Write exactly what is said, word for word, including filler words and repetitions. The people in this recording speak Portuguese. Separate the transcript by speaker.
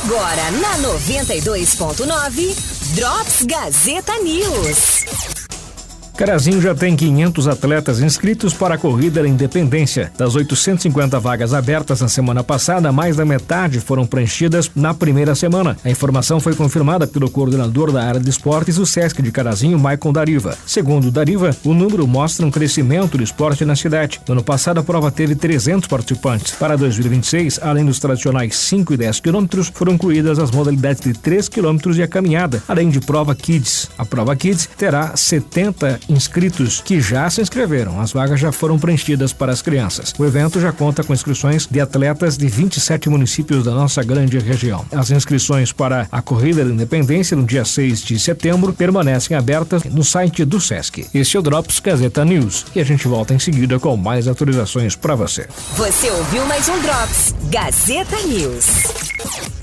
Speaker 1: Agora na noventa e dois ponto nove, Drops Gazeta News.
Speaker 2: Carazinho já tem quinhentos atletas inscritos para a Corrida da Independência. Das oitocentas e cinquenta vagas abertas na semana passada, mais da metade foram preenchidas na primeira semana. A informação foi confirmada pelo coordenador da área de esportes do Sesc de Carazinho, Maicon Dariva. Segundo Dariva, o número mostra um crescimento do esporte na cidade. No ano passado, a prova teve trezentos participantes. Para dois mil e vinte e seis, além dos tradicionais cinco e dez quilômetros, foram incluídas as modalidades de três quilômetros e a caminhada, além de prova Kids. A prova Kids terá setenta inscritos que já se inscreveram. As vagas já foram preenchidas para as crianças. O evento já conta com inscrições de atletas de vinte e sete municípios da nossa grande região. As inscrições para a Corrida da Independência no dia seis de setembro permanecem abertas no site do Sesc. Este é o Drops Gazeta News e a gente volta em seguida com mais atualizações para você.
Speaker 1: Você ouviu mais um Drops Gazeta News.